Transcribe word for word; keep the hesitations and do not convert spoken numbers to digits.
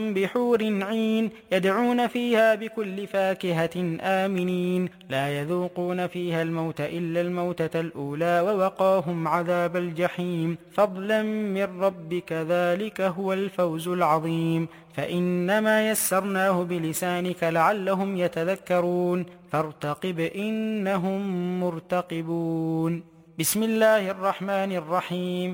بحور عين يدعون فيها بكل فاكهة آمنين لا يذوقون فيها الموت إلا الموتة الأولى ووقاهم عذاب الجحيم فضلا من ربك ذلك هو الفوز العظيم فإنما يسرناه بلسانك لعلهم يتذكرون فارتقب إنهم مرتقبون بسم الله الرحمن الرحيم